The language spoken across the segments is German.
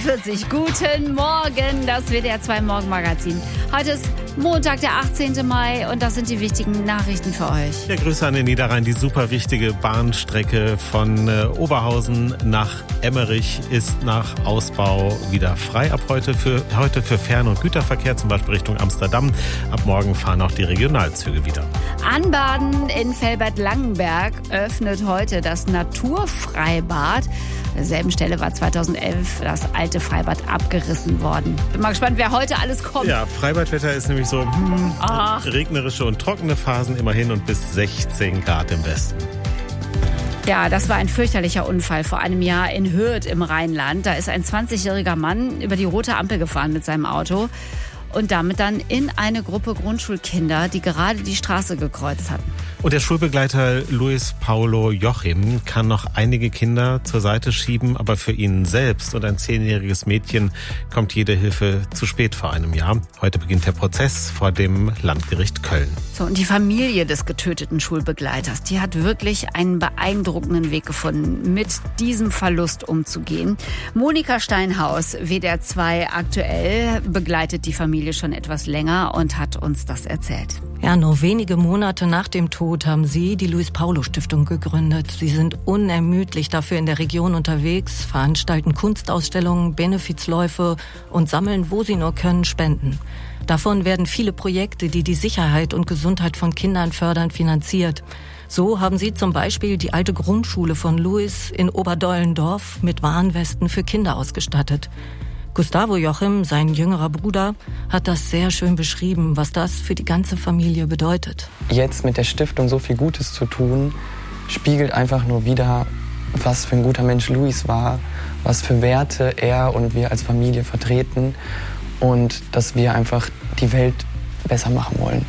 6:40 Uhr. Guten Morgen, das WDR 2 Morgenmagazin. Heute ist Montag, der 18. Mai und das sind die wichtigen Nachrichten für euch. Ja, Grüße an den Niederrhein. Die super wichtige Bahnstrecke von Oberhausen nach Emmerich ist nach Ausbau wieder frei. Ab heute für Fern- und Güterverkehr, zum Beispiel Richtung Amsterdam. Ab morgen fahren auch die Regionalzüge wieder. Anbaden in Velbert-Langenberg öffnet heute das Naturfreibad. An derselben Stelle war 2011 das alte Freibad abgerissen worden. Bin mal gespannt, wer heute alles kommt. Ja, Freibadwetter ist nämlich so regnerische und trockene Phasen immerhin und bis 16 Grad im Westen. Ja, das war ein fürchterlicher Unfall vor einem Jahr in Hürth im Rheinland. Da ist ein 20-jähriger Mann über die rote Ampel gefahren mit seinem Auto und damit dann in eine Gruppe Grundschulkinder, die gerade die Straße gekreuzt hatten. Und der Schulbegleiter Luis Paulo Jochim kann noch einige Kinder zur Seite schieben, aber für ihn selbst und ein 10-jähriges Mädchen kommt jede Hilfe zu spät vor einem Jahr. Heute beginnt der Prozess vor dem Landgericht Köln. So, und die Familie des getöteten Schulbegleiters, die hat wirklich einen beeindruckenden Weg gefunden, mit diesem Verlust umzugehen. Monika Steinhaus, WDR 2 aktuell, begleitet die Familie schon etwas länger und hat uns das erzählt. Ja, nur wenige Monate nach dem Tod haben sie die Luis-Paulo-Stiftung gegründet. Sie sind unermüdlich dafür in der Region unterwegs, veranstalten Kunstausstellungen, Benefizläufe und sammeln, wo sie nur können, Spenden. Davon werden viele Projekte, die die Sicherheit und Gesundheit von Kindern fördern, finanziert. So haben sie zum Beispiel die alte Grundschule von Luis in Oberdollendorf mit Warnwesten für Kinder ausgestattet. Gustavo Jochim, sein jüngerer Bruder, hat das sehr schön beschrieben, was das für die ganze Familie bedeutet. Jetzt mit der Stiftung so viel Gutes zu tun, spiegelt einfach nur wider, was für ein guter Mensch Luis war, was für Werte er und wir als Familie vertreten und dass wir einfach die Welt besser machen wollen.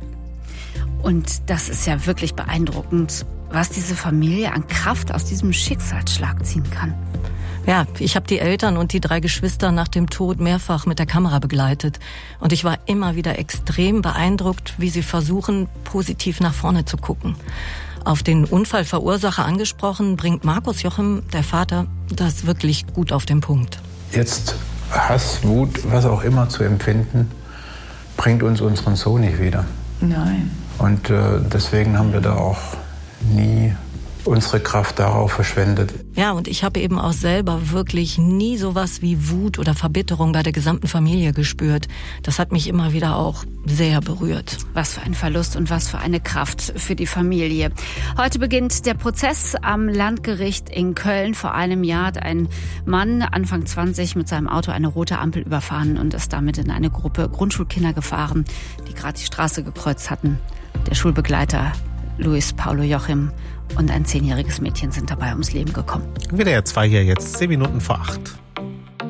Und das ist ja wirklich beeindruckend, was diese Familie an Kraft aus diesem Schicksalsschlag ziehen kann. Ja, ich habe die Eltern und die 3 Geschwister nach dem Tod mehrfach mit der Kamera begleitet. Und ich war immer wieder extrem beeindruckt, wie sie versuchen, positiv nach vorne zu gucken. Auf den Unfallverursacher angesprochen, bringt Markus Jochim, der Vater, das wirklich gut auf den Punkt. Jetzt Hass, Wut, was auch immer zu empfinden, bringt uns unseren Sohn nicht wieder. Nein. Und deswegen haben wir da auch nie unsere Kraft darauf verschwendet. Ja, und ich habe eben auch selber wirklich nie sowas wie Wut oder Verbitterung bei der gesamten Familie gespürt. Das hat mich immer wieder auch sehr berührt. Was für ein Verlust und was für eine Kraft für die Familie. Heute beginnt der Prozess am Landgericht in Köln. Vor einem Jahr hat ein Mann, Anfang 20, mit seinem Auto eine rote Ampel überfahren und ist damit in eine Gruppe Grundschulkinder gefahren, die gerade die Straße gekreuzt hatten. Der Schulbegleiter Luis Paulo Jochim und ein 10-jähriges Mädchen sind dabei ums Leben gekommen. WDR 2 hier jetzt 10 Minuten vor 8.